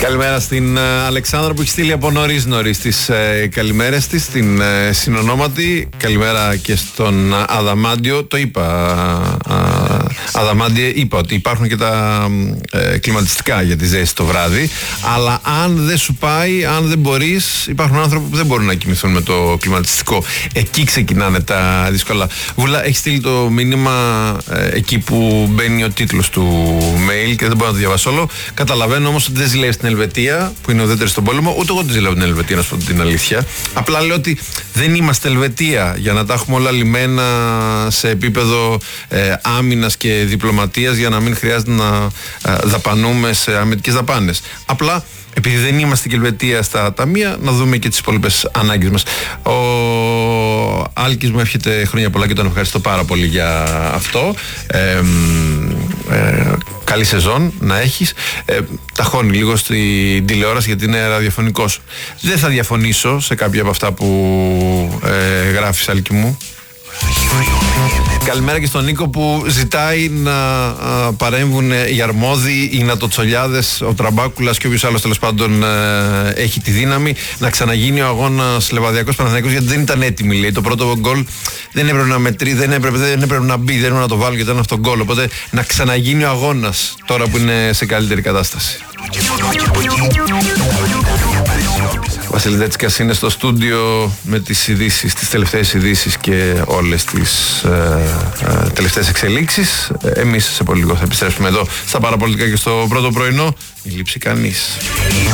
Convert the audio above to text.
Καλημέρα στην Αλεξάνδρα που έχει στείλει από νωρίς τις καλημέρες της, την συνονόματη. Καλημέρα και στον Αδαμάντιο. Το είπα, Αδαμάντιε, είπα ότι υπάρχουν και τα κλιματιστικά για τη ζέστη το βράδυ. Αλλά αν δεν σου πάει, αν δεν μπορείς, υπάρχουν άνθρωποι που δεν μπορούν να κοιμηθούν με το κλιματιστικό. Εκεί ξεκινάνε τα δύσκολα. Βούλα, έχει στείλει το μήνυμα εκεί που μπαίνει ο τίτλος του mail και δεν μπορώ να το διαβάσω όλο. Καταλαβαίνω όμως ότι δεν ζηλεύει στην Ελβετία, που είναι ουδέτερη στον πόλεμο, ούτε εγώ τη ζηλεύω την Ελβετία, να σου πω την αλήθεια. Απλά λέω ότι δεν είμαστε Ελβετία για να τα έχουμε όλα λιμένα σε επίπεδο άμυνας και διπλωματίας, για να μην χρειάζεται να δαπανούμε σε αμυντικές δαπάνες. Απλά επειδή δεν είμαστε και Ελβετία στα ταμεία, να δούμε και τις υπόλοιπες ανάγκες μας. Ο Άλκης μου εύχεται χρόνια πολλά και τον ευχαριστώ πάρα πολύ για αυτό. Καλή σεζόν να έχεις. Ταχώνει λίγο στην τηλεόραση γιατί είναι ραδιοφωνικός. Δεν θα διαφωνήσω σε κάποια από αυτά που γράφεις, Άλκη μου. Καλημέρα και στον Νίκο που ζητάει να παρέμβουν οι αρμόδιοι, οι νατοτσολιάδες, ο Τραμπάκουλας και όποιος άλλος τέλος πάντων έχει τη δύναμη να ξαναγίνει ο αγώνας Λεβαδιακός Παναθηναϊκός, γιατί δεν ήταν έτοιμοι, λέει. Το πρώτο γκολ δεν έπρεπε να μετρεί, δεν έπρεπε να μπει, δεν έπρεπε να το βάλουν και ήταν αυτό γκολ. Οπότε να ξαναγίνει ο αγώνας τώρα που είναι σε καλύτερη κατάσταση. Ο Βασιλιδέτσικας είναι στο στούντιο με τις ειδήσεις, τις τελευταίες ειδήσεις και όλες τις τελευταίες εξελίξεις. Εμείς σε πολύ λίγο θα επιστρέψουμε εδώ στα παραπολιτικά και στο πρώτο πρωινό. Μην λείψει κανείς.